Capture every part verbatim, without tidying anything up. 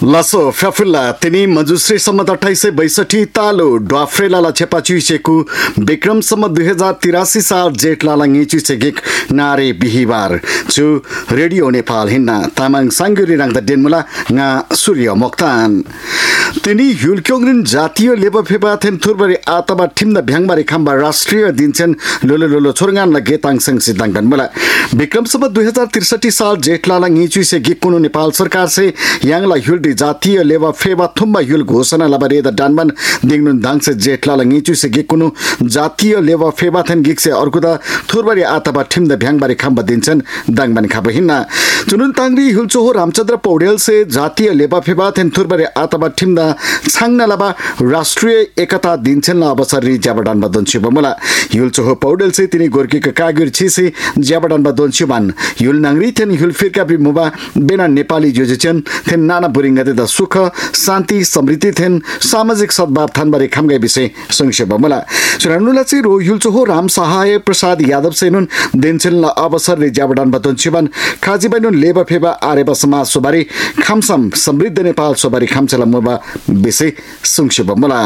लसो फ्याफुल्ला तिनी मजुश्री सम्मत अठाइस सय बैसठी तालो ड्वाफ्रेलाला छेपा चुइसेकु विक्रमसम्म दुई हजार तिरासी साल जेठलाला चुइसे गिक नारे बिहिबार छु रेडियो नेपाल हिन्ना तामाङ साङ्गुरी राङ्दा डेनमुला nga सूर्य मोक्तान तिनी युलक्योङरिन जातीय लेबर फेबा थेन थुरबरी आतबा ठिम्दा भ्याङबारी खाम्बा राष्ट्रिय दिन्छन् लोलो लोलो छोरगानला गेताङ सङ सिद्धाङ डनमुला विक्रमसम्म दुई हजार तिरसठी साल जेठलाला चुइसे गिक कुनु नेपाल सरकार से यांगला युल्डी जातीय लेबर फेबा थुम्बा युल घोषणा लबरे द डानबन दिङनुन दाङसे जेठलाला चुइसे गिक कुनु जातीय लेबर फेबा थेन गिकसे अर्कुदा थुरबरी आतबा ठिम्दा भ्याङबारी खाम्बा दिन्छन् दाङबन खाबो हिन्ना चुनुन ताङरी हुलचोहो रामचन्द्र पौडेल से जातीय लेबा फेबा थेन थुरबरी आतबा ठिम्दा छाङना लबा राष्ट्रिय एकता दिन्छन् अवसर रि ज्याबडान बदन्छि बमला युलचोहो पौडेल से तिनी गोर्कीका कागिर छिसे ज्याबडान बदन्छि मान युल नाङरी थेन युल फिरका बि मुबा बेना नेपाली जोजेचन थेन नाना बुरिङगते द सुख शान्ति समृद्धि थेन सामाजिक सद्भाव थानबारे खामगाई विषय संक्षेप बमला सुनानुला चाहिँ रो युलचोहो राम सहाय प्रसाद यादव सेनुन दिन्छन् अवसर रि ज्याबडान बदन्छि मान खाजिबैनुन लेबा फेबा आरेबा समाज सोबारी खामसम समृद्ध नेपाल सोबारी खामचला मुबा विषय संक्षेप बमला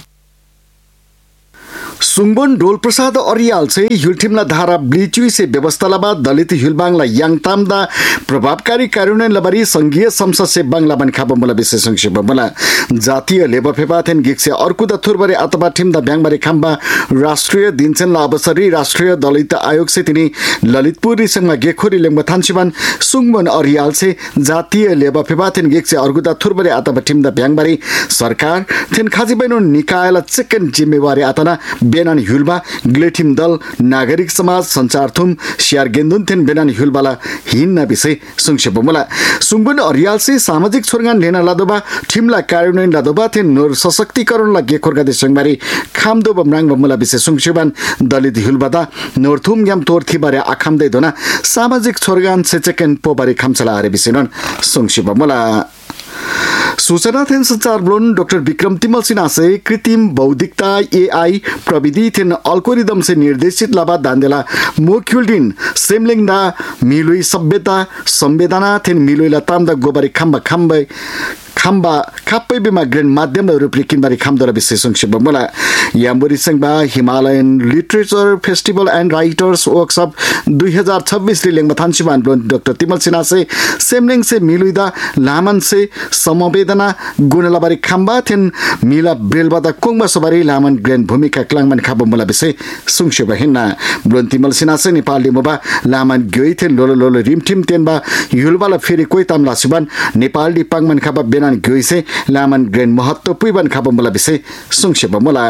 सुङबन डोल प्रसाद अरियाल से युलटिमला धारा ब्लिचुई से व्यवस्थालाबा दलित युलबाङला याङतामदा प्रभावकारी कार्यान्वयन लबारी संघीय संसद से बांग्ला बन खाबो मला विशेष संक्षेप मला जातीय लेबर फेबा थेन गिक्से अर्कु द थुरबरे अथवा ठिमदा ब्याङबारे खाम्बा राष्ट्रिय दिन्छन् अवसरी राष्ट्रिय दलित आयोग से तिनी ललितपुर संगमा गेखोरी लेङबा थान्सिबान सुङबन अरियाल से जातीय लेबर फेबा थेन गिक्से अर्कु द थुरबरे अथवा ठिमदा ब्याङबारे सरकार थेन खाजिबैनो निकायला चिकन जिम्मेवारी आतना बेनान हुलबा ग्लेटिम दल नागरिक समाज संचार थुम सियार गेन्दुन थेन बेनान हुलबाला हिन्ना विषय संक्षेप मला सुङबन अरियाल से सामाजिक छोरगान लेना लादोबा ठिमला कार्यान्वयन लादोबा थेन नोर सशक्तिकरण ला गेखोरगा देशंगबारी खामदो बमराङ बमला विषय संक्षेपन दलित हुलबादा नोरथुम याम तोरथि बारे आखामदै दोना सामाजिक छोरगान सेचेकेन पोबारी खामचला आरे विषयन संक्षेप मला सूचना थेन संचार ब्लोन डॉक्टर विक्रम तिमल सिन्हा से कृत्रिम बौद्धिकता एआई प्रविधि थेन अल्गोरिदम से निर्देशित लाबा दान्देला मोक्युल्डिन सेमलिङदा मिलुई सभ्यता संवेदना थेन मिलुइला तामदा गोबारी खाम्बा खाम्बै खाम्बा खाप्पै बिमा ग्रेन माध्यम रूपले किनबारी खामदरा विशेष संक्षेप मला याम्बरी संगबा Himalayan literature festival and writers workshop दुई हजार छब्बीस लेङमा थान्सिमान डॉक्टर तिमल सिन्हा से सेमलिङ से मिलुइदा लामन से समवेदना गुणलाबारी खाम्बा थेन मिला ब्रेलबादा कोङमा सबारी लामन ग्रेन भूमिका क्लाङमान खाबो मला विषय संक्षेप हिन्ना ब्लोन तिमल सिन्हा से नेपाली मोबा लामन ग्योइ थेन लोलो लोलो रिमठिम तेनबा युलबाला फेरि कोइ ताम लासिबान नेपाली पाङमान खाबा बेनान ग्योइसे लामन ग्रेन महत्व पुइबान खाबो मला विषय संक्षेप मला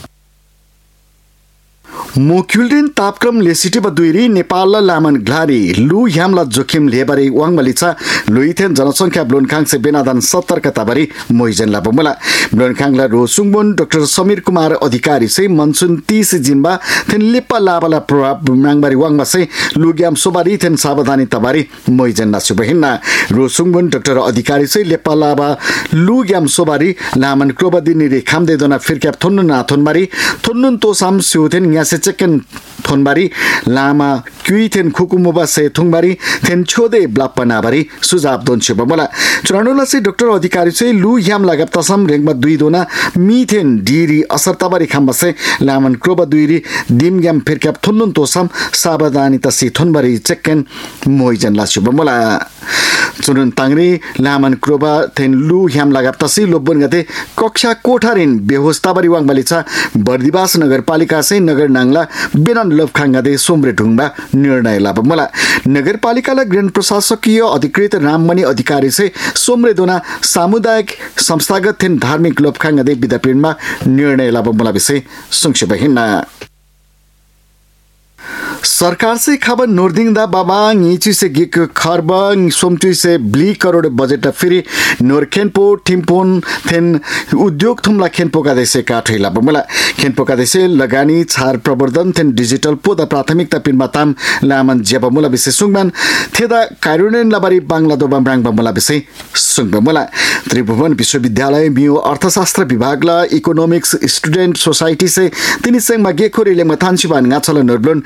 मोक्युल्डिन तापक्रम लेसिटी बदुइरी नेपाल लामन ग्लारी लु ह्यामला जोखिम लेबारी वाङमलिचा लुइथेन जनसंख्या ब्लोनखाङ से बेनादान सतर्कता बारी मोइजन ला बमला ब्लोनखाङला रोसुङबन डाक्टर समीर कुमार अधिकारी से मनसुन तीस जिनबा थेन लिप्पा लाबाला प्रभाव नाङबारी वाङमा से लुग्याम सोबारी थेन सावधानी तबारी मोइजन ला सुबहिन्ना रोसुङबन डाक्टर अधिकारी से लिप्पा लाबा लुग्याम सोबारी लामन क्रोबदिनी रे खामदे दोना फिरक्याप थुन्नु ना थुनबारी थुन्नुन तोसाम स्युथेन यासे चेकन थोनबारी लामा क्युइथेन खुकुमुबा से थुङबारी थेन छोदे ब्लापनाबारी सुझाव दोनछे बमला चुनानुला से डाक्टर अधिकारी से लु ह्याम लागत तसम रेङमा दुई दोना मिथेन डिरी असरताबारी खाम्बा से लामन क्रोबा दुईरी दिमग्याम फिरक्याप थुन्नुन तोसम सावधानी तसी थुनबारी चेकन मोइजन लासु बमला चुनुन ताङरी लामन क्रोबा थेन लु ह्याम लागत तसी लोबन गते कक्षा कोठारिन व्यवस्थाबारी वाङबालिचा बर्दिवास नगरपालिका से नगर नाङला बेनान लफखाङगादे सोमरे ढुङबा निर्णय लाभ मला नगरपालिकालाई ग्रेन प्रशासकीय अधिकृत राममणि अधिकारी से सोमरे दोना सामुदायिक संस्थागत थेन धार्मिक लफखाङगादे विद्यापीठमा निर्णय लाभ मला विषय संक्षेप हिन्ना सरकार से खबर नोर्दिङदा बाबा ङिची से गिक खर्ब सोमचुई से ब्ली करोड बजेट फेरि नोर खेनपो टिम्पोन थेन उद्योग थुमला खेनपो का देशे काठैला बमला खेनपो का देशे लगानी छार प्रवर्धन थेन डिजिटल पोदा प्राथमिकता पिनमा ताम लामन जेबमुला विषय सुङमान थेदा कार्यान्वयन लाबारी बांग्ला दोबा ब्राङ बमला विषय सुङबमला त्रिभुवन विश्वविद्यालय मियो अर्थशास्त्र विभागला इकोनोमिक्स स्टुडेन्ट सोसाइटी से तिनी सेङमा गेखोरी लेङमा थान्सिबान गाछला नोर्ब्लोन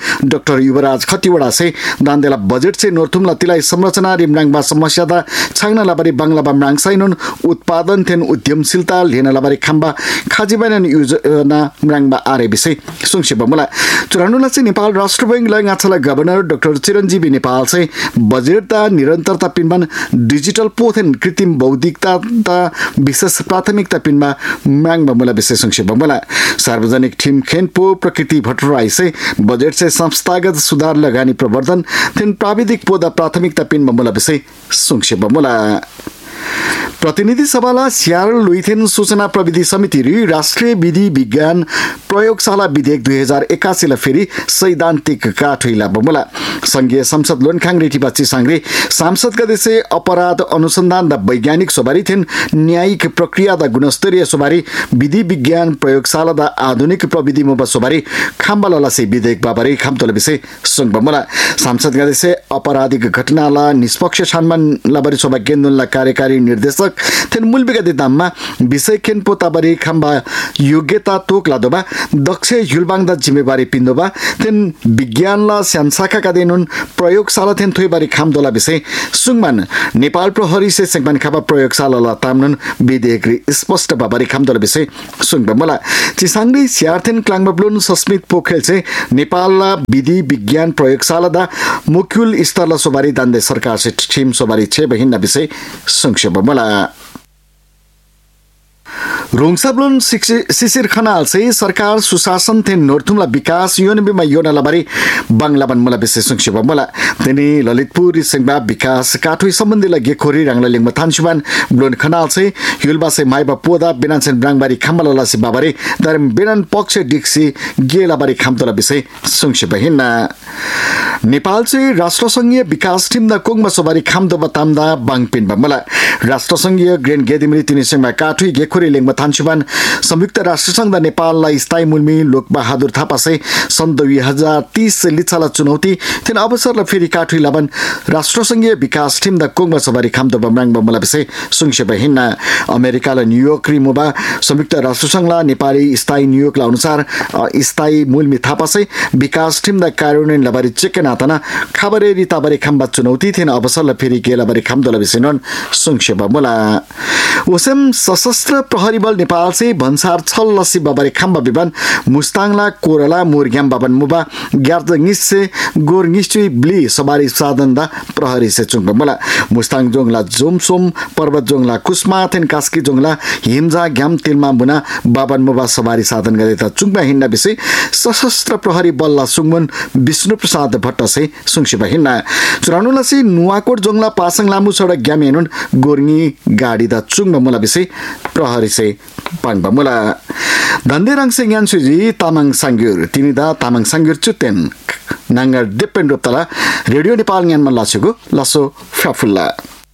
डॉक्टर युवराज खतिवड़ा से दांदेला बजट से नोर्थुमला तिलाई संरचना रिमरांगबा समस्या दा छांगना लाबारी बांग्लाबा मरांग साइनन उत्पादन थेन उद्यमशीलता लेना लाबारी खाम्बा खाजिबानन योजना मरांगबा आरे विषय सुंगसिबा मुला चुरानुला से नेपाल राष्ट्र बैंक ला गाछला गवर्नर डाक्टर चिरंजीवी नेपाल से बजट दा निरंतरता पिनबन डिजिटल पोथेन कृत्रिम बौद्धिकता दा विशेष प्राथमिकता पिनमा मरांगबा मुला विषय सुंगसिबा मुला सार्वजनिक टीम खेनपो प्रकृति भट्टराई से बजट से संस्थागत सुधार लगानी प्रवर्धन थेन प्राविधिक पोदा प्राथमिकता पिनमा मुला विषय सुंगसिबा मुला प्रतिनिधि सभाला स्यार लुइथेन सूचना प्रविधि समिति र राष्ट्रिय विधि विज्ञान प्रयोगशाला विधेयक दुई हजार एक्कासी फेरि सैद्धान्तिक काठैला बमुला संघीय संसद लोनखाङ रेटिपा चिसाङले सांसदका देशे अपराध अनुसन्धान द वैज्ञानिक सोबारी थेन न्यायिक प्रक्रिया द गुणस्तरीय सोबारी विधि विज्ञान प्रयोगशाला द आधुनिक प्रविधि मुबा सोबारी खाम्बाला से विधेयक बाबारी खामतोल विषय संग बमुला सांसदका देशे अपराधिक घटनाला निष्पक्ष छानमान लाबारी सोबा केन्द्रला कार्यकारी निर्देशक थेन मूलबिका दिताममा विषय खेनपो ताबारी खाम्बा योग्यता तोक लादोबा दक्ष युलबाङदा जिम्मेवारी पिन्दोबा थेन विज्ञानला स्यानसाका देनुन प्रयोगशाला थेन थोइबारी खामदोला विषय सुङमान नेपाल प्रहरी से सेगमान खाबा प्रयोगशाला तामनुन विधेयक स्पष्ट बाबारी खामदोला विषय सुङबा मला चिसाङले स्यार्थेन क्लाङबब्लुन सस्मित पोखरेल से नेपालला विधि विज्ञान प्रयोगशाला दा मुख्युल स्तरला सोबारी दान्दे सरकार से टीम सोबारी छे बहिना विषय संक्षेप मला रोङसाब्लुन शिशिर खनाल से सरकार सुशासन थे नोर्थुमला विकास योनबीमा योना लाबारी बांग्लाबन मला विशेष संक्षेप मला तेनी ललितपुर सेंबा विकास काठुई सम्बन्धी लगे खोरी रांगला लिंग थानसुबान ब्लोन खनाल से युलबा से माइबा पोदा बिनानसेन ब्राङबारी खामला से बाबारी दरम बिनान पक्ष डिक्सी गेलाबारी खामतला विषय संक्षेप हिन्ना नेपाल से राष्ट्रसंघीय विकास टीम दा कोङमा सोबारी खामदो बतामदा बाङपिन बमला राष्ट्रसंघीय ग्रेन गेदिमरी तिनी सेंबा काठुई गेखोरी लिंग थानसुबान संयुक्त राष्ट्रसंघ नेपाललाई स्थायी मुल्मी लोकबहादुर थापा से सन् दुई हजार तीस से लिच्छाला चुनौती थिन अवसरलाई फेरि काठुई लाबन राष्ट्रसंघीय विकास टीम द कोङमा सवारी खामदो बमराङ बमला विषय सुङसेप हिन्ना अमेरिकाला न्यूयोर्क रिमुबा संयुक्त राष्ट्रसंघला नेपाली स्थायी न्यूयोर्कला अनुसार स्थायी मुल्मी थापा से विकास टीम द कार्यान्वयन लबारी चेके नातना खबरे रिताबारी खाम्बा चुनौती थिन अवसरलाई फेरि गेलाबारी खामदोला विषय नन सुङसेप मला ओसम सशस्त्र प्रहरी बल नेपाल से भन्सार छल लसी बाबारी खाम्बा विमान मुस्ताङला कोरला मोरग्याम बाबन मुबा ग्यार्दगिस से गोरगिस्चुई ब्ली सवारी साधन दा प्रहरी से चुङबा मला मुस्ताङ जोङला जोमसोम पर्वत जोङला कुस्मा थेन कास्की जोङला हिमजा ग्याम तिलमा बुना बाबन मुबा सवारी साधन गरे त चुङबा हिन्ना विषय सशस्त्र प्रहरी बलला सुङमुन विष्णु प्रसाद भट्ट से सुङसिबा हिन्ना चुरानुला से नुवाकोट जोङला पासङ लामु सडक ग्याम हेनुन गोर्गी गाडी दा चुङबा मला विषय प्रहरी से पाङबा मुला धन्देराङ से ज्ञानसुजी तामाङ सांग्युर तिनीदा तामाङ सांग्युर चुतेन नांगर डिपेन्ड रोप्तला रेडियो नेपाल ज्ञानमा लासेको लासो फ्याफुल्ला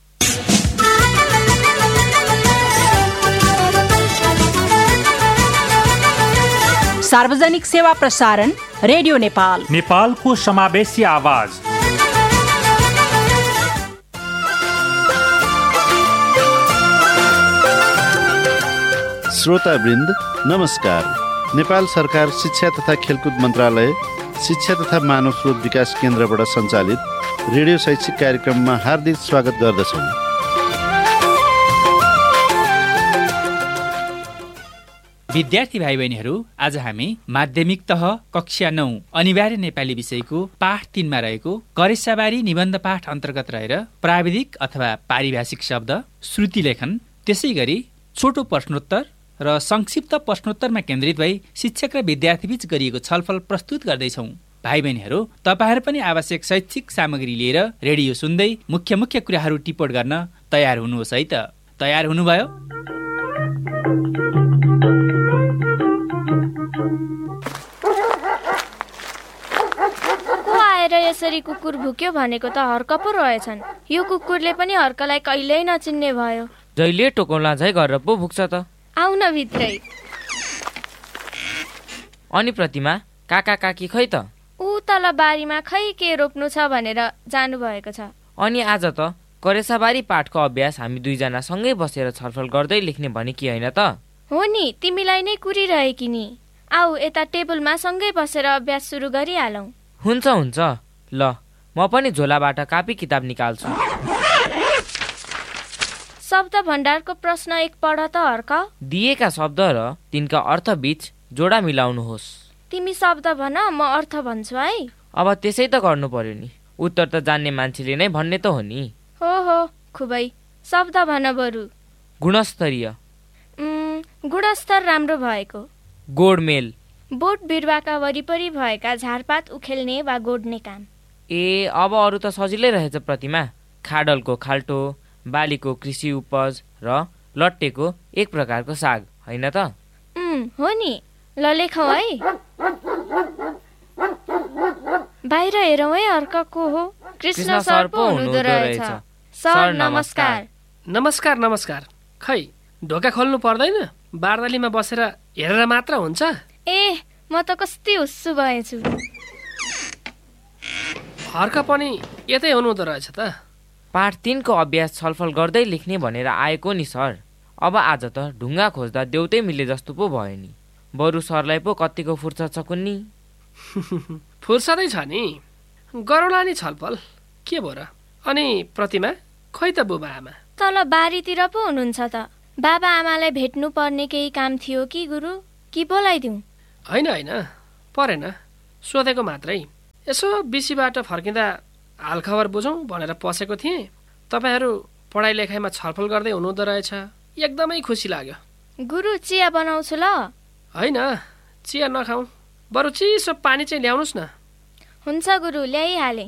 सार्वजनिक सेवा प्रसारण रेडियो नेपाल नेपालको समावेशी आवाज श्रोतावृन्द नमस्कार। नेपाल सरकार शिक्षा तथा खेलकुद मन्त्रालय शिक्षा तथा मानव स्रोत विकास केन्द्रबाट सञ्चालित रेडियो शैक्षिक कार्यक्रममा हार्दिक स्वागत गर्दछौँ। विद्यार्थी भाइ बहिनीहरू, आज हामी माध्यमिक तह कक्षा नौ अनिवार्य नेपाली विषयको पाठ तीनमा रहेको करेसाबारी निबन्ध पाठ अन्तर्गत रहेर प्राविधिक अथवा पारिभाषिक शब्द, श्रुति लेखन, त्यसै गरी छोटो प्रश्नोत्तर र संक्षिप्त प्रश्नोत्तरमा केन्द्रित भई शिक्षक र विद्यार्थीबीच गरिएको छलफल प्रस्तुत गर्दैछौँ। भाइ बहिनीहरू, तपाईहरू पनि आवश्यक शैक्षिक सामग्री लिएर रेडियो सुन्दै मुख्य मुख्य कुराहरू टिपोट गर्न तयार हुनुहोस् है त। तयार हुनुभयो? को आएर यसरी कुकुर भुक्यो भनेको त हर्क पो रहेछन्। यो कुकुरले पनि हर्कलाई कहिल्यै नचिन्ने भयो। जहिले टोकौला झै गरेर पो भुक्छ त। आउन भित्रै। अनि प्रतिमा, काका काकी खै त? ऊ तल बारीमा खै के रोप्नु छ भनेर जानु भएको छ। अनि आज त करेसाबारी पाठको अभ्यास हामी दुईजना सँगै बसेर छलफल गर्दै लेख्ने भने कि होइन त? हो नि, तिमीलाई नै कुरिरहेकी नि। आऊ यता टेबलमा सँगै बसेर अभ्यास सुरु गरिहालौँ। हुन्छ हुन्छ, ल म पनि झोलाबाट कापी किताब निकाल्छु। शब्द भण्डारको प्रश्न एक पढ त हर्क। दिएका शब्द र तिनका अर्थबीच जोडा मिलाउनुहोस्। तिमी शब्द भन, म अर्थ भन्छु है। अब त्यसै त गर्नु पर्यो नि, उत्तर त जान्ने मान्छेले नै भन्ने त हो नि। हो हो खुबै, शब्द भन बरु। गुणस्तरीय। गुणस्तर राम्रो भएको। गोडमेल। बोट बिरुवाका वरिपरि भएका झारपात उखेल्ने वा गोड्ने काम। ए अब अरू त सजिलै रहेछ प्रतिमा। खाडलको खाल्टो, बालीको कृषि उपज र लट्टेको एक प्रकारको साग, होइन त? उम् हो नि, ल लेखौ है। बाहिर हेरौँ है, अर्क को हो? कृष्ण सर पो हुनुहुँदो रहेछ। सर नमस्कार। नमस्कार नमस्कार। खै ढोका खोल्नु पर्दैन? बारदालीमा बसेर हेरेर मात्र हुन्छ? ए म त कस्तै हुस्सु भएछु। हर्क पनि यतै हुनुहुँदो रहेछ त? पाठ तिनको अभ्यास छलफल गर्दै लेख्ने भनेर आएको नि सर। अब आज त ढुङ्गा खोज्दा देउतै मिले जस्तो पो भयो नि। बरु सरलाई पो कतिको फुर्सद छ कुन्नी। फुर्सदै छ नि, गरौँला नि छलफल, के भो र? अनि प्रतिमा, खै त बुबा आमा? तल बारीतिर पो हुनुहुन्छ त। बाबा आमालाई भेट्नु पर्ने केही काम थियो कि गुरु, कि बोलाइदिउँ? होइन होइन, परेन, सोधेको मात्रै। यसो बिसीबाट फर्किँदा हालखबर बुझौँ भनेर पसेको थिएँ। तपाईँहरू पढाइ लेखाइमा छलफल गर्दै हुनुहुँदो रहेछ, एकदमै खुसी लाग्यो। गुरु चिया बनाउँछु ल। होइन, चिया नखाउँ, बरु चिसो पानी चाहिँ ल्याउनुहोस् न। हुन्छ गुरु, ल्याइहाले।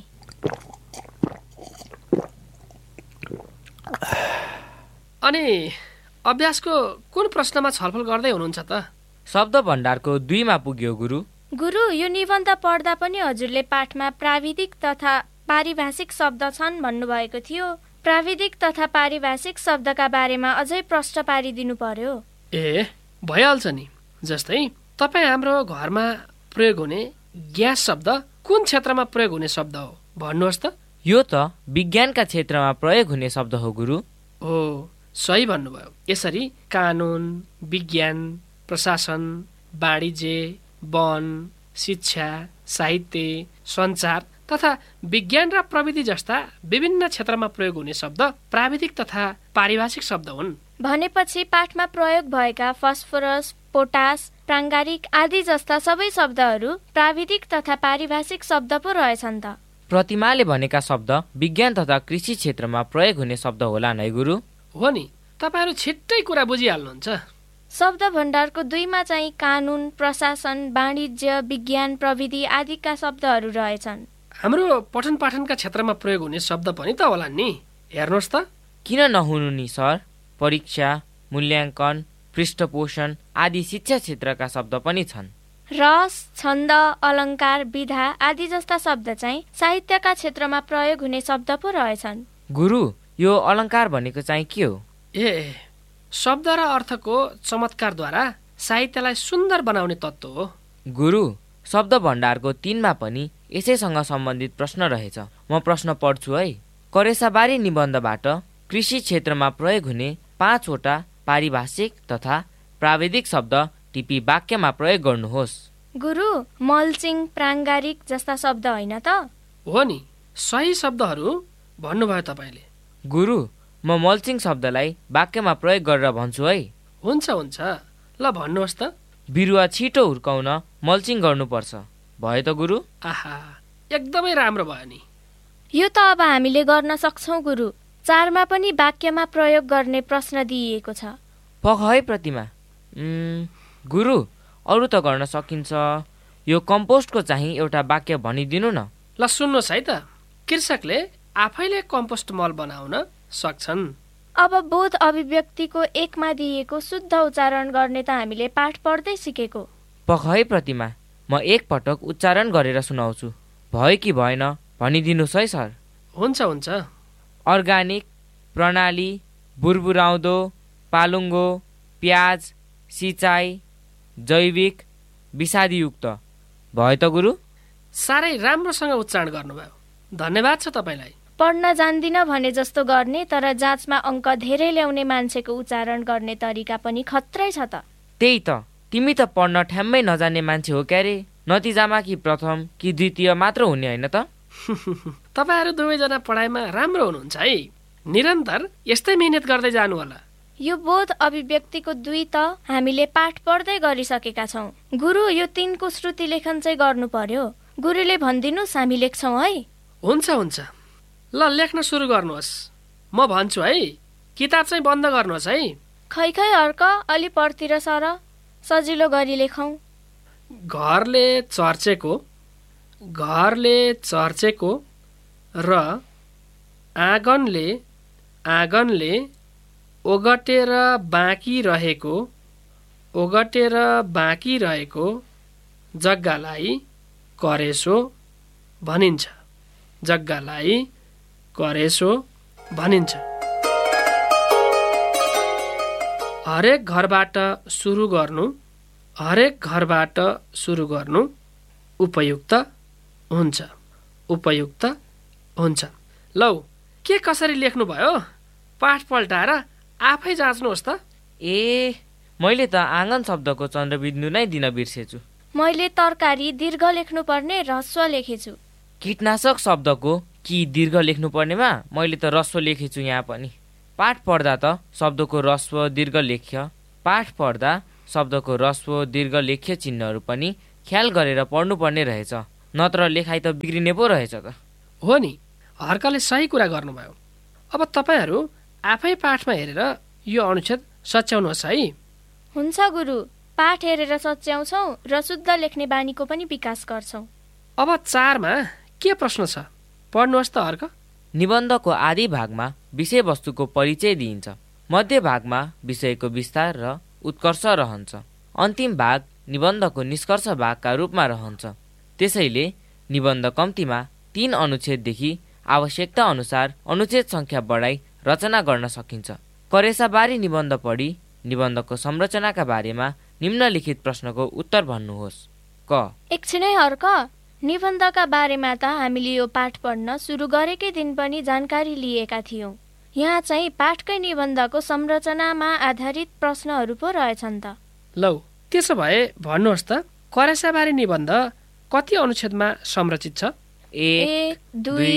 अनि अभ्यासको कुन प्रश्नमा छलफल गर्दै हुनुहुन्छ त? शब्द भण्डारको दुईमा पुग्यो गुरु। गुरु यो निबन्ध पढ्दा पनि हजुरले पाठमा प्राविधिक तथा पारिभाषिक शब्द छन् भन्नुभएको थियो। प्राविधिक तथा पारिभाषिक शब्दका बारेमा अझै प्रश्न पारिदिनु पर्यो। ए भइहाल्छ नि। जस्तै तपाईँ हाम्रो घरमा प्रयोग हुने ग्यास शब्द कुन क्षेत्रमा प्रयोग हुने शब्द हो भन्नुहोस् त? यो त विज्ञानका क्षेत्रमा प्रयोग हुने शब्द हो गुरु। हो, सही भन्नुभयो। यसरी कानुन, विज्ञान, प्रशासन, वाणिज्य, वन, शिक्षा, साहित्य, सञ्चार तथा विज्ञान र प्रविधि जस्ता विभिन्न क्षेत्रमा प्रयोग हुने शब्द प्राविधिक तथा पारिभाषिक शब्द हुन्। भनेपछि पाठमा प्रयोग भएका फस्फोरस, पोटास, प्राङ्गारिक आदि जस्ता सबै शब्दहरू प्राविधिक तथा पारिभाषिक शब्द पो रहेछन् त। प्रतिमाले भनेका शब्द विज्ञान तथा कृषि क्षेत्रमा प्रयोग हुने शब्द होला नै गुरु? हो नि, तपाईँहरू छिट्टै कुरा बुझिहाल्नुहुन्छ। शब्द भण्डारको दुईमा चाहिँ कानुन, प्रशासन, वाणिज्य, विज्ञान, प्रविधि आदिका शब्दहरू रहेछन्। हाम्रो पठन पाठनका क्षेत्रमा प्रयोग हुने शब्द पनि त होला नि। हेर्नुहोस् त। किन नहुनु नि सर? परीक्षा, मूल्याङ्कन, पृष्ठपोषण आदि शिक्षा क्षेत्रका शब्द पनि छन्। रस, छन्द, अलङ्कार, विधा आदि जस्ता शब्द चाहिँ साहित्यका क्षेत्रमा प्रयोग हुने शब्द पो रहेछन्। गुरु यो अलङ्कार भनेको चाहिँ के हो? ए शब्द र अर्थको चमत्कारद्वारा साहित्यलाई सुन्दर बनाउने तत्त्व हो। गुरु शब्द भण्डारको तीनमा पनि यसैसँग सम्बन्धित प्रश्न रहेछ। म प्रश्न पढ्छु है। करेसाबारी निबन्धबाट कृषि क्षेत्रमा प्रयोग हुने पाँचवटा पारिभाषिक तथा प्राविधिक शब्द टिपी वाक्यमा प्रयोग गर्नुहोस्। गुरु मल्चिङ, प्राङ्गारिक जस्ता शब्द होइन त? हो नि, सही शब्दहरू भन्नुभयो तपाईँले। गुरु म मल्चिङ शब्दलाई वाक्यमा प्रयोग गरेर भन्छु है। हुन्छ हुन्छ, ल भन्नुहोस् त। बिरुवा छिटो हुर्काउन मल्चिङ गर्नुपर्छ, भयो त गुरु? आहा, एकदमै राम्रो भयो नि। यो त अब हामीले गर्न सक्छौँ गुरु। चारमा पनि वाक्यमा प्रयोग गर्ने प्रश्न दिइएको छ। पख है प्रतिमा। गुरु अरू त गर्न सकिन्छ, यो कम्पोस्टको चाहिँ एउटा वाक्य भनिदिनु न। ल सुन्नुहोस् है त। कृषकले आफैले कम्पोस्ट मल बनाउन सक्छन्। अब बोध अभिव्यक्तिको एकमा दिएको शुद्ध उच्चारण गर्ने त हामीले पाठ पढ्दै सिकेको। पख है प्रतिमा, म एक पटक उच्चारण गरेर सुनाउँछु, भयो कि भएन भनिदिनुहोस् है सर। हुन्छ हुन्छ। अर्गानिक, प्रणाली, बुरबुराउँदो, पालुङ्गो, प्याज, सिँचाइ, जैविक, विषादीयुक्त, भयो त गुरु? साह्रै राम्रोसँग उच्चारण गर्नुभयो, धन्यवाद छ तपाईँलाई। पढ्न जान्दिन भने जस्तो गर्ने तर जाँचमा अङ्क धेरै ल्याउने मान्छेको उच्चारण गर्ने तरिका पनि खत्रै छ त। त्यही त, तिमी त पढ्न ठ्याम्मै नजान्ने मान्छे हो क्यारे। नतिजामा कि प्रथम कि द्वितीय मात्र हुने होइन त? तपाईँहरू दुवैजना पढाइमा राम्रो हुनुहुन्छ है। निरन्तर यस्तै मिहिनेत गर्दै जानु होला। यो बोध अभिव्यक्तिको दुई त हामीले पाठ पढ्दै गरिसकेका छौँ। गुरु, यो तिनको श्रुति लेखन चाहिँ गर्नु पर्यो। गुरुले भनिदिनुहोस्, हामी लेख्छौँ है। हुन्छ हुन्छ, ल लेख्न सुरु गर्नुहोस्। म भन्छु है, किताब चाहिँ बन्द गर्नुहोस् है। खै खै अर्क, अलि परतिर सर, सजिलो गरी लेखौँ। घरले चर्चेको, घरले चर्चेको र आँगनले आँगनले ओगटेर बाँकी रहेको ओगटेर बाँकी रहेको जग्गालाई करेसो भनिन्छ। जग्गालाई करेसो भनिन्छ। हरेक घरबाट सुरु गर्नु हरेक घरबाट सुरु गर्नु उपयुक्त हुन्छ उपयुक्त हुन्छ। लौ, के कसरी लेख्नुभयो? पाठ पल्टाएर आफै जाँच्नुहोस् त। ए, मैले त आँगन शब्दको चन्द्रबिन्दु नै दिन बिर्सेछु। मैले तरकारी दीर्घ लेख्नुपर्ने ह्रस्व लेखेछु। कीटनाशक शब्दको कि दीर्घ लेख्नुपर्नेमा मैले त ह्रस्व लेखेछु। यहाँ पनि पाठ पढ्दा त शब्दको ह्रस्व दीर्घ लेख्य पाठ पढ्दा शब्दको ह्रस्व दीर्घ लेख्य चिन्हहरू पनि ख्याल गरेर पढ्नुपर्ने रहेछ, नत्र लेखाइ त बिग्रिने पो रहेछ त। हो नि, हर्कले सही कुरा गर्नुभयो। अब तपाईँहरू आफै पाठमा हेरेर यो अनुच्छेद सच्याउनुहोस् है। हुन्छ गुरु, पाठ हेरेर सच्याउँछौँ र शुद्ध लेख्ने बानीको पनि विकास गर्छौँ। अब चारमा के प्रश्न छ, पढ्नुहोस् त हर्क। निबन्धको आदि भागमा विषयवस्तुको परिचय दिइन्छ, मध्य भागमा विषयको विस्तार र उत्कर्ष रहन्छ, अन्तिम भाग निबन्धको निष्कर्ष भागका रूपमा रहन्छ। त्यसैले निबन्ध कम्तीमा तीन अनुच्छेददेखि आवश्यकता अनुसार अनुच्छेद सङ्ख्या बढाई रचना गर्न सकिन्छ। करेसाबारी निबन्ध पढी निबन्धको संरचनाका बारेमा निम्नलिखित प्रश्नको उत्तर भन्नुहोस्। क, एकछिनै हर्क, निबन्धका बारेमा त हामीले यो पाठ पढ्न सुरु गरेकै दिन पनि जानकारी लिएका थियौँ। यहाँ चाहिँ पाठकै निबन्धको संरचनामा आधारित प्रश्नहरू पो रहेछन् त। लौ, त्यसो भए भन्नुहोस् त, करेसाबारी निबन्ध कति अनुच्छेदमा संरचित छ? एक, दुई,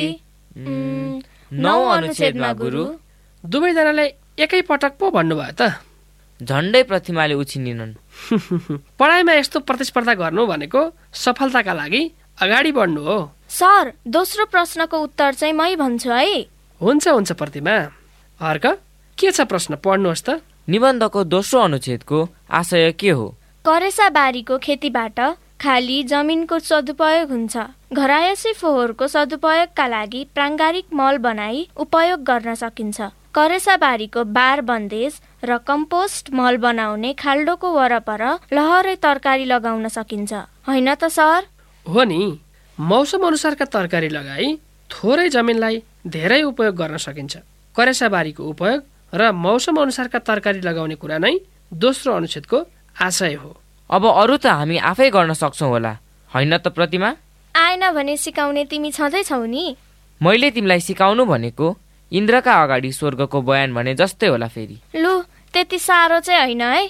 नौ अनुच्छेदमा गुरु। दुवैजनाले एकै पटक पो भन्नुभयो त। झन्डै प्रतिमाले उछिनिनन्। पढाइमा यस्तो प्रतिस्पर्धा गर्नु भनेको सफलताका लागि अगाडि बढ्नु हो। सर, दोस्रो प्रश्नको उत्तर चाहिँ मै भन्छु है। हुन्छ हुन्छ प्रतिमा। हर्क, के छ प्रश्न, पढ्नुहोस् त। निबन्धको दोस्रो अनुच्छेदको आशय के हो? करेसाबारीको खेतीबाट खाली जमिनको सदुपयोग हुन्छ। घरायसी फोहोरको सदुपयोगका लागि प्राङ्गारिक मल बनाई उपयोग गर्न सकिन्छ। करेसाबारीको बार बन्देज र कम्पोस्ट मल बनाउने खाल्डोको वरपर लहरै तरकारी लगाउन सकिन्छ, होइन त सर? हो नि, मौसम अनुसारका तरकारी लगाई थोरै जमिनलाई धेरै उपयोग गर्न सकिन्छ। करेसाबारीको उपयोग र मौसम अनुसारका तरकारी लगाउने कुरा नै दोस्रो अनुच्छेदको आशय हो। अब अरू त हामी आफै गर्न सक्छौँ होला, होइन त प्रतिमा? आएन भने सिकाउने तिमी छँदैछौ नि। मैले तिमीलाई सिकाउनु भनेको इन्द्रका अगाडि स्वर्गको बयान भने जस्तै होला फेरि। लु, त्यति साह्रो चाहिँ होइन है।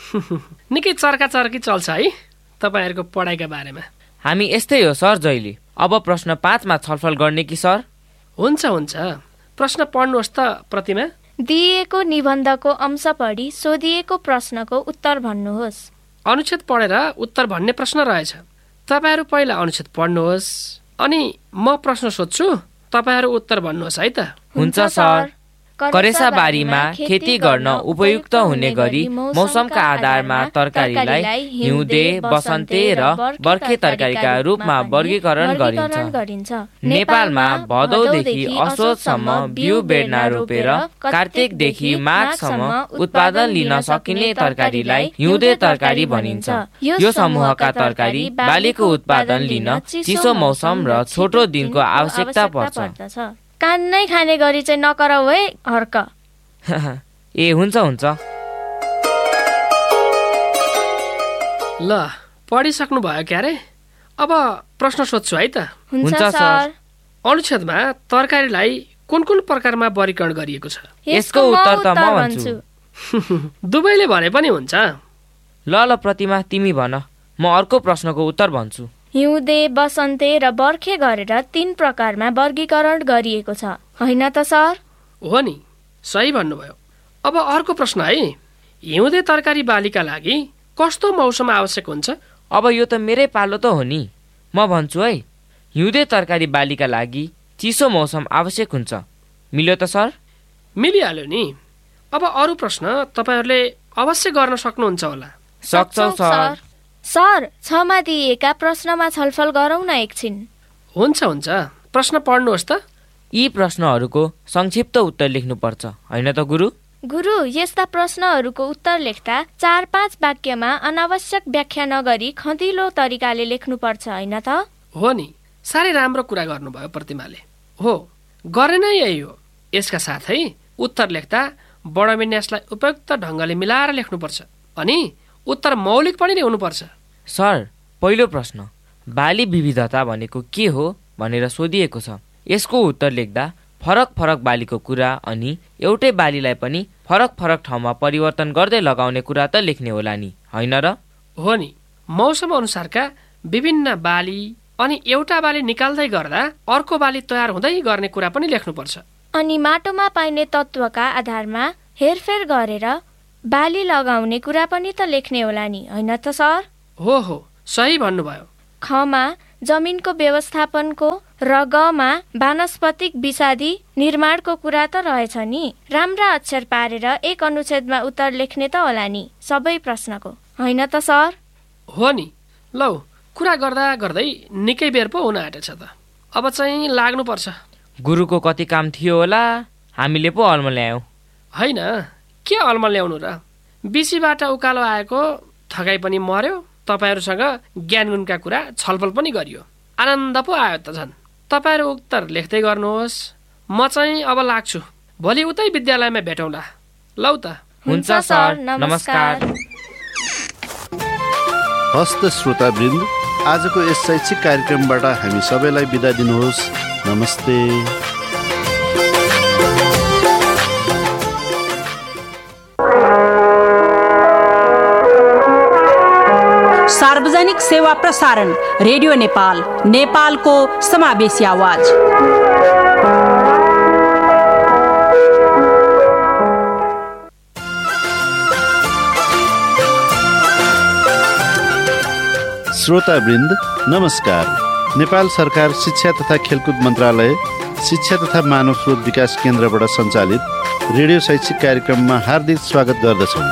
निकै चर्का चर्की चल्छ है तपाईँहरूको पढाइका बारेमा। हामी यस्तै हो सर जहिले। अब प्रश्न पाँचमा छलफल गर्ने कि सर? हुन्छ हुन्छ, प्रश्न पढ्नुहोस् त प्रतिमा। दिएको निबन्धको अंश पढी सोधिएको प्रश्नको उत्तर भन्नुहोस्। अनुच्छेद पढेर उत्तर भन्ने प्रश्न रहेछ। तपाईँहरू पहिला अनुच्छेद पढ्नुहोस्, अनि म प्रश्न सोध्छु, तपाईँहरू उत्तर भन्नुहोस् है त। हुन्छ सर। करेसाबारीमा खेती गर्न उपयुक्त हुने गरी मौसमका आधारमा तरकारीलाई हिउँदे, बसन्ते र बर्खे तरकारीका रूपमा वर्गीकरण गरिन्छ। नेपालमा भदौदेखि असोजसम्म बिउ बेर्ना रोपेर कार्तिकदेखि माघसम्म उत्पादन लिन सकिने तरकारीलाई हिउँदे तरकारी भनिन्छ। यो समूहका तरकारी बालीको उत्पादन लिन चिसो मौसम र छोटो दिनको आवश्यकता पर्छ। कान नै खाने गरी चाहिँ नकराउ है हर्क। ए हुन्छ हुन्छ। ल, पढिसक्नु भयो क्यारे? अब प्रश्न सोध्छु है त। हुन्छ सर। अनुच्छेदमा तरकारीलाई कुन कुन प्रकारमा वर्गीकरण गरिएको छ? यसको उत्तर त म भन्छु। दुवैले भने पनि हुन्छ। ल ल प्रतिमा, तिमी भन। म अर्को प्रश्नको उत्तर भन्छु। हिउँदे, बसन्ते र बर्खे गरेर तीन प्रकारमा वर्गीकरण गरिएको छ, होइन त सर? हो नि, सही भन्नुभयो। अब अर्को प्रश्न है, हिउँदे तरकारी बालीका लागि कस्तो मौसम आवश्यक हुन्छ? अब यो त मेरै पालो त हो नि, म भन्छु है। हिउँदे तरकारी बालीका लागि चिसो मौसम आवश्यक हुन्छ। मिल्यो त सर? मिलिहाल्यो नि। अब अरू प्रश्न तपाईँहरूले अवश्य गर्न सक्नुहुन्छ होला। सक्छौ सर। सर, छमा दिएका प्रश्नमा छलफल गरौँ न एकछिन। हुन्छ हुन्छ, प्रश्न पढ्नुहोस् त। यी प्रश्नहरूको संक्षिप्त उत्तर लेख्नुपर्छ, होइन त गुरु? गुरु, यस्ता प्रश्नहरूको उत्तर लेख्दा चार पाँच वाक्यमा अनावश्यक व्याख्या नगरी खँदिलो तरिकाले लेख्नुपर्छ, होइन त? हो नि, साह्रै राम्रो कुरा गर्नुभयो प्रतिमाले। हो, गरे नै यही हो। यसका साथै उत्तर लेख्दा बडो विन्यासलाई उपयुक्त ढङ्गले मिलाएर लेख्नुपर्छ अनि उत्तर मौलिक पनि नै हुनुपर्छ। सर, पहिलो प्रश्न, बाली विविधता भनेको के हो भनेर सोधिएको छ। यसको उत्तर लेख्दा फरक फरक बालीको कुरा अनि एउटै बालीलाई पनि फरक फरक ठाउँमा परिवर्तन गर्दै लगाउने कुरा त लेख्ने होला नि, होइन र? हो नि, मौसम अनुसारका विभिन्न बाली अनि एउटा बाली निकाल्दै गर्दा अर्को बाली तयार हुँदै गर्ने कुरा पनि लेख्नुपर्छ। अनि माटोमा पाइने तत्त्वका आधारमा हेरफेर गरेर बाली लगाउने कुरा पनि त लेख्ने होला नि, होइन त सर? हो हो, सही भन्नुभयो। खमा जमिनको व्यवस्थापनको र गमा वानस्पतिक विषादी निर्माणको कुरा त रहेछ नि। राम्रा अक्षर पारेर एक अनुच्छेदमा उत्तर लेख्ने त होला नि सबै प्रश्नको, होइन त सर? हो नि। लौ, कुरा गर्दा गर्दै निकै बेर पो हुन आँटेछ त। अब चाहिँ लाग्नुपर्छ। गुरुको कति काम थियो होला, हामीले पो अल्म ल्यायौँ। होइन, के अल्म ल्याउनु र? बिसीबाट उकालो आएको, थकाइ पनि मर्यो, तपाईँहरूसँग ज्ञानगुणका कुरा छलफल पनि गरियो, आनन्द पो आयो त झन्। तपाईँहरू उत्तर लेख्दै गर्नुहोस्, म चाहिँ अब लाग्छु। भोलि उतै विद्यालयमा भेटौँला। लौ त। हुन्छ सर, नमस्कार। हस्त श्रोतावृन्द, आजको यस शैक्षिक कार्यक्रमबाट हामी सबैलाई बिदा दिनुहोस्। नमस्ते। सार्वजनिक सेवा प्रसारण रेडियो नेपाल, नेपालको समावेशी आवाज। श्रोतावृन्द, नमस्कार। नेपाल सरकार शिक्षा तथा खेलकुद मन्त्रालय, शिक्षा तथा मानव स्रोत विकास केन्द्रबाट सञ्चालित रेडियो शैक्षिक कार्यक्रममा हार्दिक स्वागत गर्दछौँ।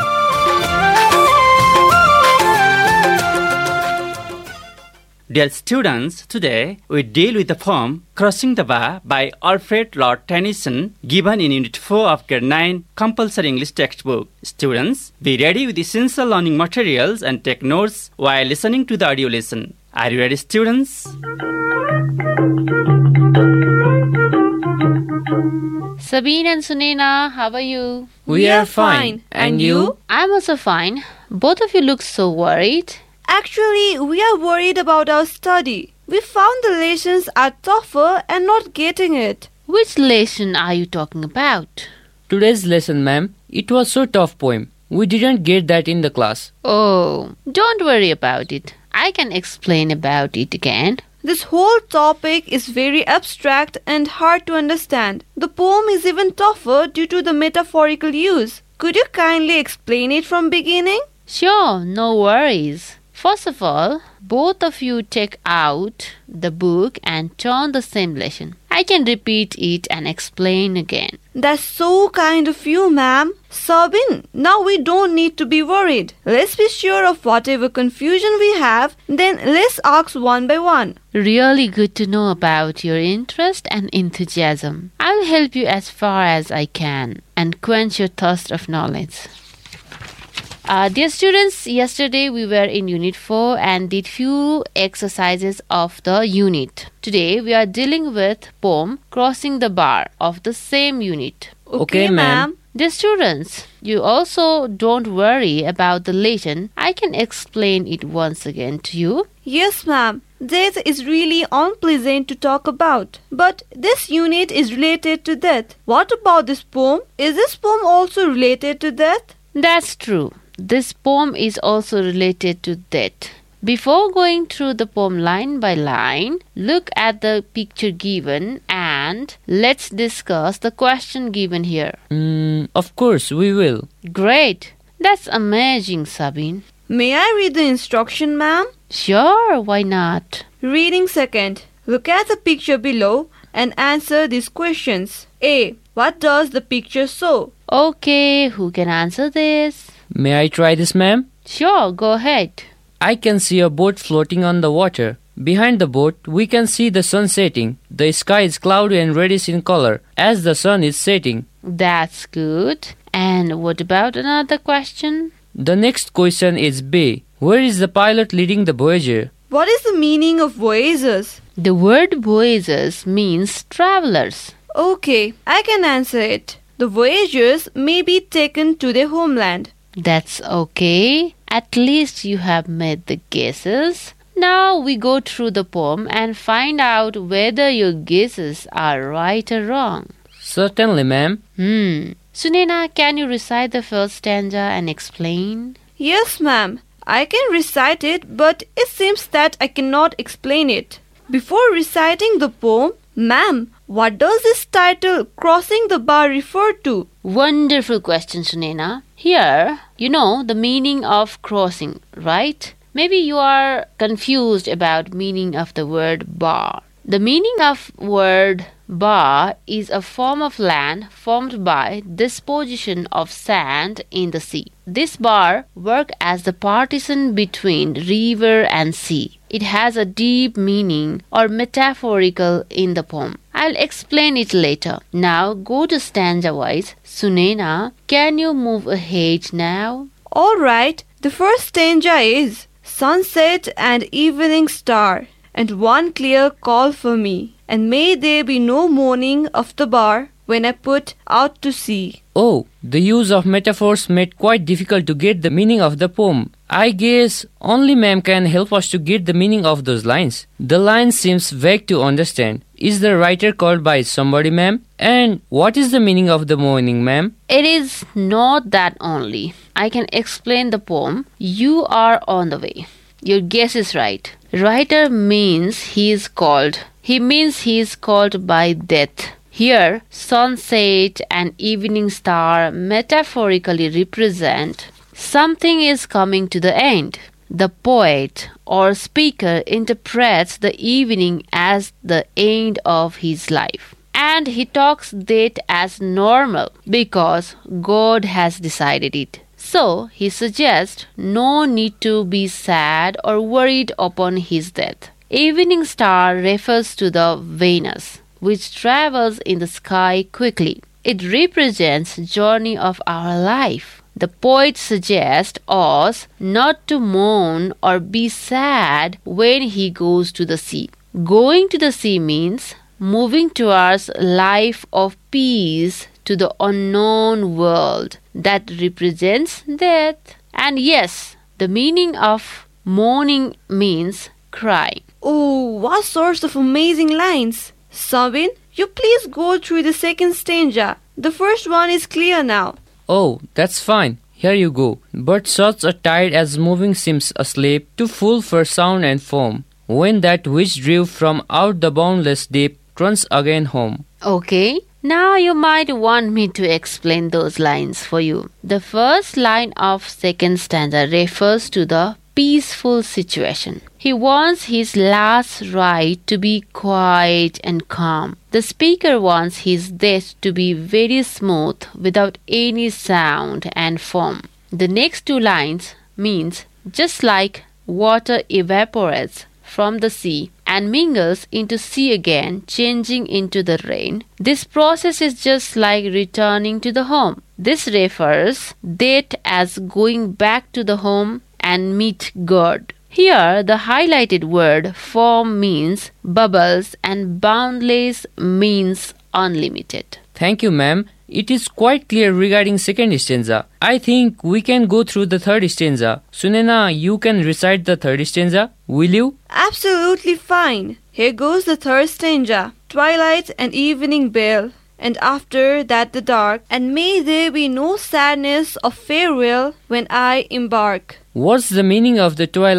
Dear students, today we deal with the poem Crossing the Bar by Alfred Lord Tennyson, given in Unit four of Grade nine Compulsory English Textbook. Students, be ready with essential learning materials and take notes while listening to the audio lesson. Are you ready, students? Sabine and Sunena, how are you? We are fine. And you? I'm also fine. Both of you look so worried. Actually, we are worried about our study. We found the lessons are tougher and not getting it. Which lesson are you talking about? Today's lesson, ma'am. It was so tough poem. We didn't get that in the class. Oh, don't worry about it. I can explain about it again. This whole topic is very abstract and hard to understand. The poem is even tougher due to the metaphorical use. Could you kindly explain it from beginning? Sure, no worries. First of all, both of you take out the book and turn the same lesson. I can repeat it and explain again. That's so kind of you, ma'am. Sabine, now we don't need to be worried. Let's be sure of whatever confusion we have, then let's ask one by one. Really good to know about your interest and enthusiasm. I'll help you as far as I can and quench your thirst of knowledge. Uh, dear students, yesterday we were in Unit four and did few exercises of the unit. Today we are dealing with poem Crossing the Bar of the same unit. Okay, okay ma'am. Dear students, you also don't worry about the lesson. I can explain it once again to you. Yes, ma'am. Death is really unpleasant to talk about. But this unit is related to death. What about this poem? Is this poem also related to death? That's true. This poem is also related to death. Before going through the poem line by line, look at the picture given and let's discuss the question given here. Mm, of course, we will. Great. That's amazing, Sabine. May I read the instruction, ma'am? Sure, why not? Reading second. Look at the picture below and answer these questions. A. What does the picture show? Okay, who can answer this? May I try this, ma'am? Sure, go ahead. I can see a boat floating on the water. Behind the boat, we can see the sun setting. The sky is cloudy and reddish in color as the sun is setting. That's good. And what about another question? The next question is B. Where is the pilot leading the Voyager? What is the meaning of voyagers? The word voyagers means travelers. Okay, I can answer it. The voyagers may be taken to their homeland. That's okay. At least you have made the guesses. Now we go through the poem and find out whether your guesses are right or wrong. Certainly, ma'am. Hmm. Sunena, can you recite the first stanza and explain? Yes, ma'am. I can recite it, but it seems that I cannot explain it. Before reciting the poem, ma'am, what does this title, Crossing the Bar, refer to? Wonderful question, Sunena. Here, you know the meaning of crossing, right? Maybe you are confused about meaning of the word bar. The meaning of word bar is a form of land formed by disposition of sand in the sea. This bar works as the partition between river and sea. It has a deep meaning or metaphorical in the poem. I'll explain it later. Now go to stanza wise. Sunena, can you move ahead now? All right. The first stanza is sunset and evening star, and one clear call for me, and may there be no mourning of the bar when I put out to sea. Oh, the use of metaphors made quite difficult to get the meaning of the poem. I guess only ma'am can help us to get the meaning of those lines. The line seems vague to understand. Is the writer called by somebody, ma'am? And what is the meaning of the mourning, ma'am? It is not that only. I can explain the poem. You are on the way. Your guess is right. Writer means he is called. He means he is called by death. Here, sunset and evening star metaphorically represent something is coming to the end. The poet or speaker interprets the evening as the end of his life. And he talks that as normal because God has decided it. So he suggests no need to be sad or worried upon his death. Evening star refers to the Venus, which travels in the sky quickly. It represents the journey of our life. The poet suggests us not to mourn or be sad when he goes to the sea. Going to the sea means moving towards a life of peace to the unknown world that represents death. And yes, the meaning of mourning means crying. Oh, what sorts of amazing lines! Sabine, you please go through the second stanza. The first one is clear now. Oh, that's fine. Here you go. But such a tide as moving seems asleep, too full for sound and foam, when that which drew from out the boundless deep runs again home. Okay, now you might want me to explain those lines for you. The first line of second stanza refers to the peaceful situation. He wants his last ride to be quiet and calm. The speaker wants his death to be very smooth without any sound and foam. The next two lines means just like water evaporates from the sea and mingles into sea again, changing into the rain. This process is just like returning to the home. This refers that as going back to the home and meet God. Here, the highlighted word foam means bubbles and boundless means unlimited. Thank you, ma'am. It is quite clear regarding second stanza. I think we can go through the third stanza. Sunena, you can recite the third stanza, will you? Absolutely fine. Here goes the third stanza. Twilight and evening bell, and after that the dark, and may there be no sadness of farewell when I embark. What's the meaning of the twilight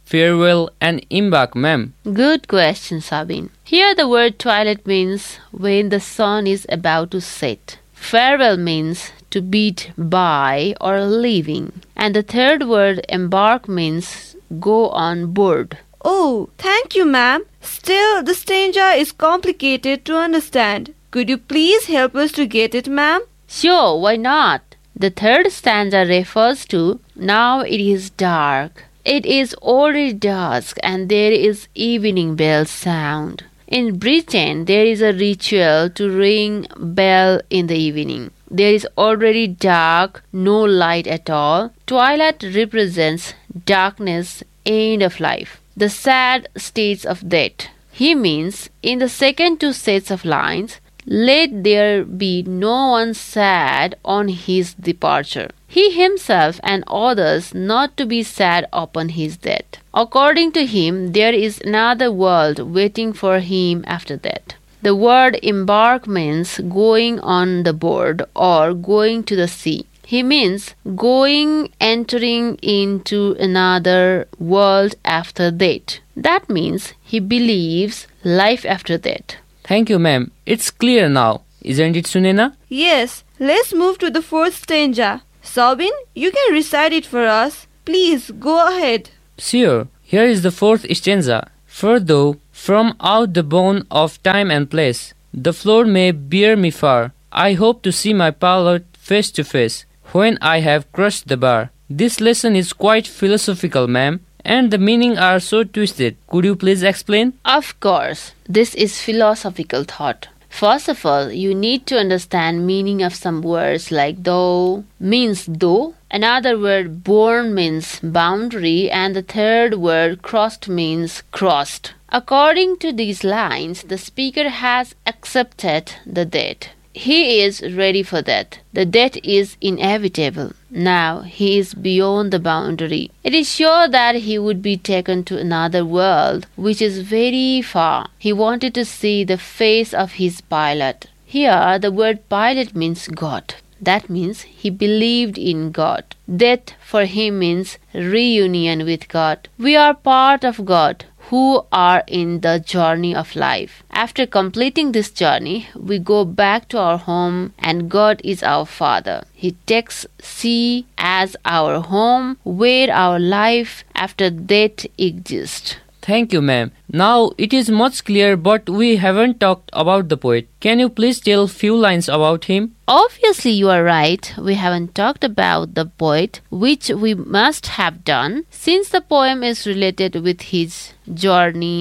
farewell, and embark, ma'am? Good question, Sabine. Here the word twilight means when the sun is about to set. Farewell means to bid bye or leaving. And the third word embark means go on board. Oh, thank you, ma'am. Still, the stanza is complicated to understand. Could you please help us to get it, ma'am? Sure, why not? The third stanza refers to now it is dark. It is already dusk and there is evening bell sound. In Britain, there is a ritual to ring bell in the evening. There is already dark, no light at all. Twilight represents darkness, end of life, the sad states of death. He means, in the second two sets of lines, let there be no one sad on his departure. He himself and others not to be sad upon his death. According to him, there is another world waiting for him after death. The word embark means going on the board or going to the sea. He means going, entering into another world after death. That means he believes life after death. Thank you, ma'am. It's clear now. Isn't it, Sunena? Yes, let's move to the fourth stanza. Sabine, you can recite it for us. Please, go ahead. Sure. Here is the fourth stanza. For though from out the bone of time and place, the floor may bear me far, I hope to see my pilot face to face, when I have crushed the bar. This lesson is quite philosophical, ma'am, and the meaning are so twisted. Could you please explain? Of course. This is philosophical thought. First of all, you need to understand meaning of some words like though means though, another word born means boundary, and the third word crossed means crossed. According to these lines, the speaker has accepted the death. He is ready for death. The death is inevitable. Now he is beyond the boundary. It is sure that he would be taken to another world, which is very far. He wanted to see the face of his pilot. Here the word pilot means God. That means he believed in God. Death for him means reunion with God. We are part of God, who are in the journey of life. After completing this journey, we go back to our home and God is our Father. He takes sea as our home where our life after death exists. Thank you, ma'am. Now it is much clearer, but we haven't talked about the poet. Can you please tell few lines about him? Obviously, you are right. We haven't talked about the poet, which we must have done, since the poem is related with his journey